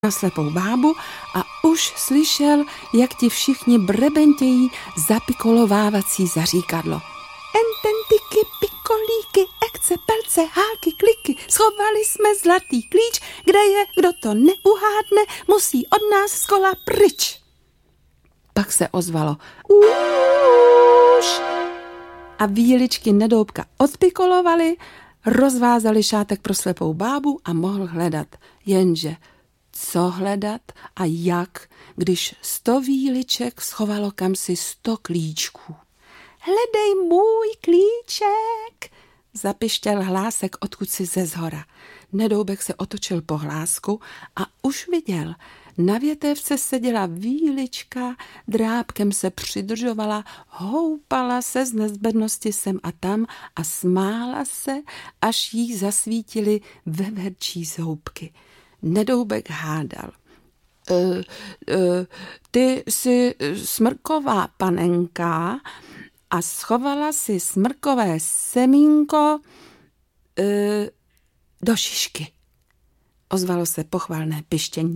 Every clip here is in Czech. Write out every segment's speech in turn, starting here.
na slepou bábu a už slyšel, jak ti všichni brebentějí zapikolovávací zaříkadlo. Ententyky, pikolíky, ekce, pelce, hálky, kliky, schovali jsme zlatý klíč, kde je, kdo to neuhádne, musí od nás z kola pryč. Pak se ozvalo už a víličky Nedoubka odpikolovaly, rozvázali šátek pro slepou bábu a mohl hledat. Jenže co hledat a jak, když 100 víliček schovalo kamsi 100 klíčků. Hledej můj klíček, zapištěl hlásek odkud si ze zhora. Nedoubek se otočil po hlásku a už viděl. Na větevce seděla vílička, drápkem se přidržovala, houpala se z nezbednosti sem a tam a smála se, až jí zasvítily veverčí zoubky. Nedoubek hádal. Ty jsi smrková panenka a schovala si smrkové semínko do šišky. Ozvalo se pochvalné pištění.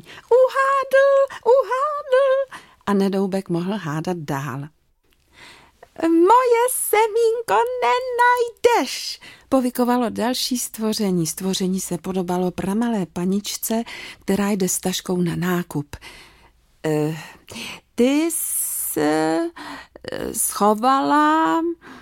Uhádl. A Nedoubek mohl hádat dál. Moje semínko nenajdeš, povykovalo další stvoření. Stvoření se podobalo pramalé paničce, která jde s taškou na nákup. Ty jsi schovala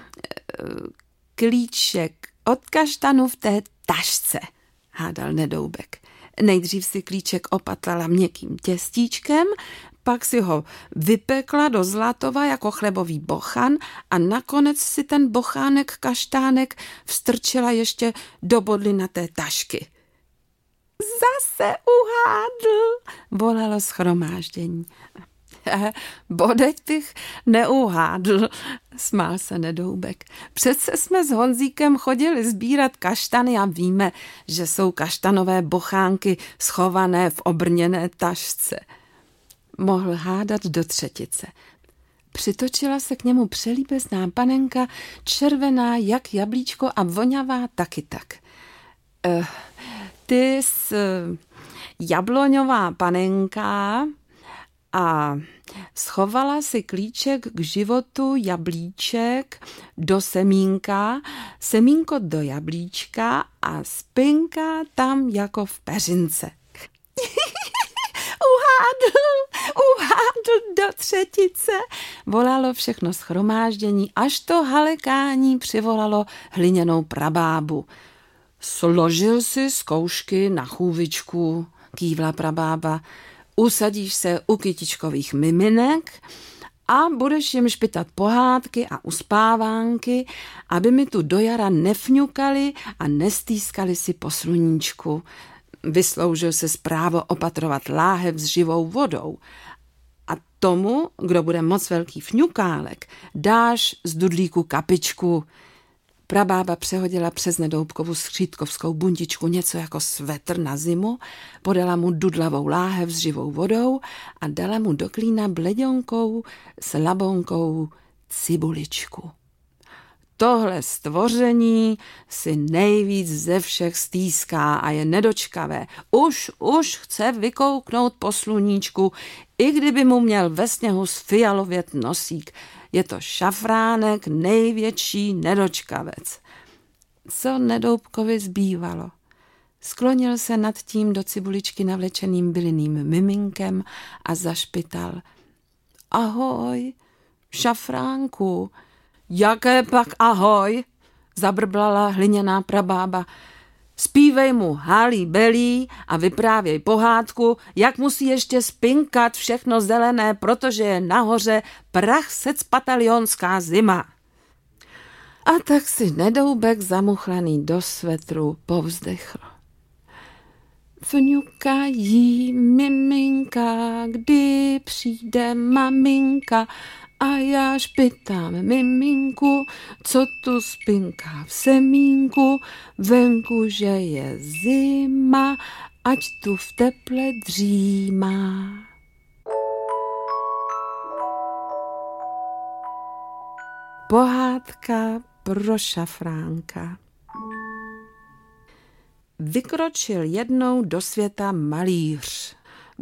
klíček od kaštanu v té tašce, hádal Nedoubek. Nejdřív si klíček opatlala měkkým těstíčkem, pak si ho vypekla do zlatova jako chlebový bochan a nakonec si ten bochánek kaštánek vstrčila ještě do bodlinaté tašky. Zase uhádl, volalo shromáždění. Bodeť bych neuhádl, smál se Nedoubek. Přece jsme s Honzíkem chodili sbírat kaštany a víme, že jsou kaštanové bochánky schované v obrněné tašce. Mohl hádat do třetice. Přitočila se k němu přelíbezná panenka, červená jak jablíčko a vonavá taky tak. Ty jsi jabloňová panenka a schovala si klíček k životu jablíček do semínka, semínko do jablíčka a spinka tam jako v peřince. Uhádl do třetice, volalo všechno shromáždění, až to halekání přivolalo hliněnou prabábu. Složil si zkoušky na chůvičku, kývla prabába. Usadíš se u kytičkových miminek a budeš jim špitat pohádky a uspávánky, aby mi tu do jara nefňukali a nestýskali si po sluníčku. Vysloužil se právo opatrovat láhev s živou vodou. A tomu, kdo bude moc velký fňukálek, dáš z dudlíku kapičku. Prabába přehodila přes Nedoubkovu skřítkovskou bundičku něco jako svetr na zimu, podala mu dudlavou láhev s živou vodou a dala mu do klína bleděnkou slabonkou cibuličku. Tohle stvoření si nejvíc ze všech stýská a je nedočkavé. Už chce vykouknout po sluníčku, i kdyby mu měl ve sněhu sfialovět nosík. Je to šafránek, největší nedočkavec. Co Nedoubkovi zbývalo? Sklonil se nad tím do cibuličky navlečeným bylinným miminkem a zašpital. Ahoj, šafránku. Jaké pak ahoj, zabrblala hliněná prabába. Zpívej mu hálí belí a vyprávěj pohádku, jak musí ještě spinkat všechno zelené, protože je nahoře prachsecpatalionská zima. A tak si Nedoubek zamuchlaný do svetru povzdechl. Fňukají miminka, kdy přijde maminka, a já špitám miminku, co tu spinká v semínku, venku, že je zima, ať tu v teple dřímá. Pohádka pro šafránka. Vykročil jednou do světa malíř.